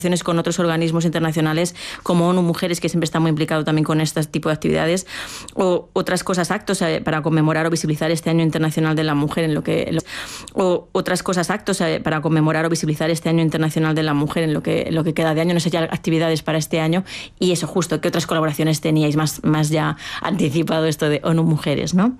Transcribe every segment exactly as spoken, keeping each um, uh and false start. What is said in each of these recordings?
con otros organismos internacionales como ONU Mujeres, que siempre está muy implicado también con este tipo de actividades, o otras cosas, actos eh, para conmemorar o visibilizar este Año Internacional de la Mujer, en lo que o otras cosas, actos eh, para conmemorar o visibilizar este Año Internacional de la Mujer en lo que lo que queda de año, no sé ya actividades para este año, y eso justo, ¿qué otras colaboraciones teníais más, más ya anticipado esto de ONU Mujeres, ¿no?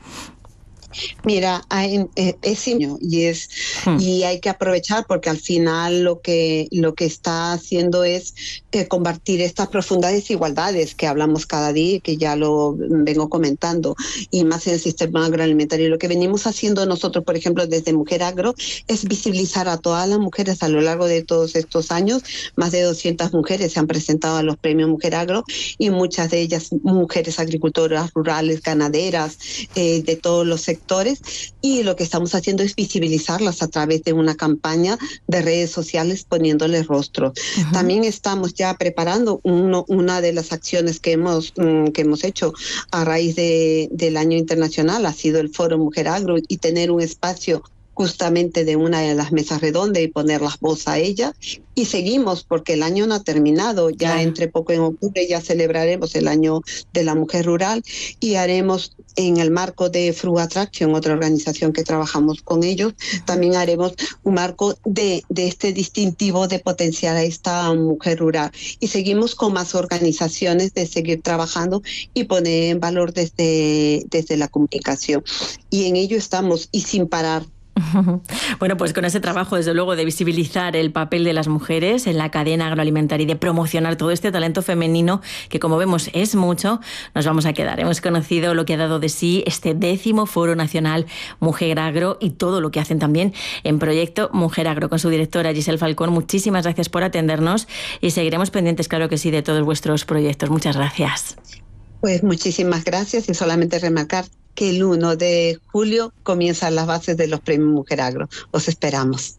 Mira, hay, es y es hmm. y hay que aprovechar, porque al final lo que lo que está haciendo es eh, combatir estas profundas desigualdades que hablamos cada día y que ya lo vengo comentando, y más en el sistema agroalimentario. Lo que venimos haciendo nosotros, por ejemplo, desde Mujer Agro, es visibilizar a todas las mujeres a lo largo de todos estos años. Más de doscientas mujeres se han presentado a los premios Mujer Agro, y muchas de ellas mujeres agricultoras, rurales, ganaderas, eh, de todos los sectores. Y lo que estamos haciendo es visibilizarlas a través de una campaña de redes sociales, poniéndoles rostro. Uh-huh. También estamos ya preparando uno, una de las acciones que hemos, um, que hemos hecho a raíz de, del Año Internacional, ha sido el Foro Mujer Agro, y tener un espacio justamente de una de las mesas redondas y poner las voz a ella. Y seguimos, porque el año no ha terminado, ya claro. Entre poco en octubre ya celebraremos el Año de la Mujer Rural, y haremos en el marco de Fruit Attraction, otra organización que trabajamos con ellos, también haremos un marco de, de este distintivo de potenciar a esta mujer rural. Y seguimos con más organizaciones de seguir trabajando y poner en valor desde, desde la comunicación. Y en ello estamos, y sin parar. Bueno, pues con ese trabajo, desde luego, de visibilizar el papel de las mujeres en la cadena agroalimentaria y de promocionar todo este talento femenino, que como vemos es mucho, nos vamos a quedar. Hemos conocido lo que ha dado de sí este décimo Foro Nacional Mujer Agro y todo lo que hacen también en Proyecto Mujer Agro, con su directora Giselle Falcón. Muchísimas gracias por atendernos y seguiremos pendientes, claro que sí, de todos vuestros proyectos. Muchas gracias. Pues muchísimas gracias, y solamente remarcar que el uno de julio comienzan las bases de los premios Mujer Agro. Os esperamos.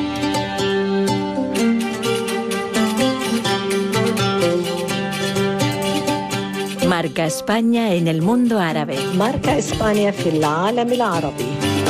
Marca España en el mundo árabe. Marca España في العالم العربي.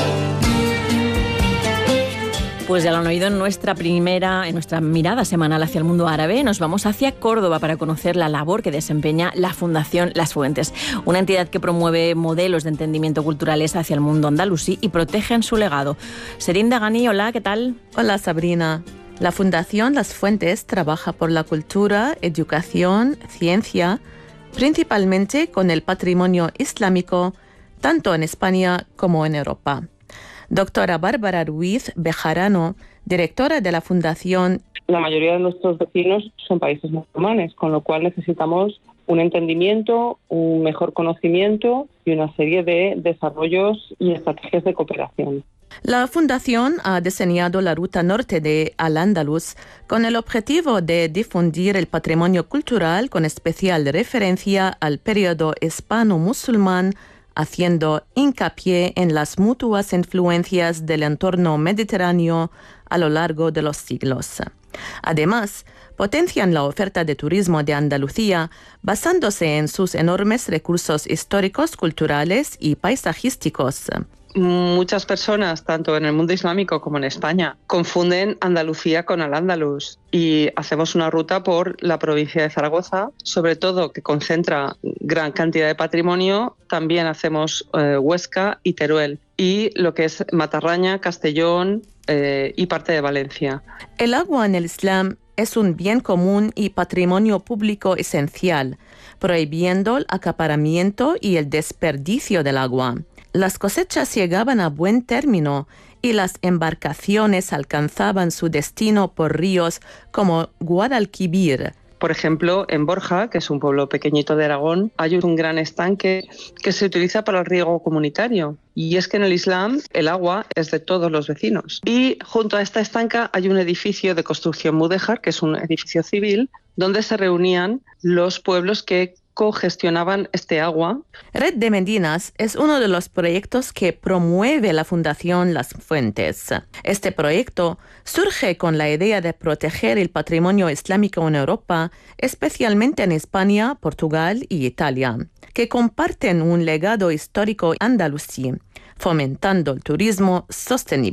Pues ya lo han oído en nuestra primera, en nuestra mirada semanal hacia el mundo árabe. Nos vamos hacia Córdoba para conocer la labor que desempeña la Fundación Las Fuentes, una entidad que promueve modelos de entendimiento culturales hacia el mundo andalusí y protegen su legado. Serín Dagani, hola, ¿qué tal? Hola, Sabrina. La Fundación Las Fuentes trabaja por la cultura, educación, ciencia, principalmente con el patrimonio islámico, tanto en España como en Europa. Doctora Bárbara Ruiz Bejarano, directora de la Fundación. La mayoría de nuestros vecinos son países musulmanes, con lo cual necesitamos un entendimiento, un mejor conocimiento y una serie de desarrollos y estrategias de cooperación. La Fundación ha diseñado la ruta norte de Al-Ándalus con el objetivo de difundir el patrimonio cultural con especial referencia al periodo hispano-musulmán, haciendo hincapié en las mutuas influencias del entorno mediterráneo a lo largo de los siglos. Además, potencian la oferta de turismo de Andalucía basándose en sus enormes recursos históricos, culturales y paisajísticos. Muchas personas, tanto en el mundo islámico como en España, confunden Andalucía con Al-Ándalus, y hacemos una ruta por la provincia de Zaragoza, sobre todo que concentra gran cantidad de patrimonio. También hacemos eh, Huesca y Teruel, y lo que es Matarraña, Castellón eh, y parte de Valencia. El agua en el Islam es un bien común y patrimonio público esencial, prohibiendo el acaparamiento y el desperdicio del agua. Las cosechas llegaban a buen término y las embarcaciones alcanzaban su destino por ríos como Guadalquivir. Por ejemplo, en Borja, que es un pueblo pequeñito de Aragón, hay un gran estanque que se utiliza para el riego comunitario. Y es que en el Islam el agua es de todos los vecinos. Y junto a esta estanca hay un edificio de construcción mudéjar, que es un edificio civil, donde se reunían los pueblos que cogestionaban este agua. Red de Medinas es uno de los proyectos que promueve la Fundación Las Fuentes. Este proyecto surge con la idea de proteger el patrimonio islámico en Europa, especialmente en España, Portugal y Italia, que comparten un legado histórico andalusí, fomentando el turismo sostenible.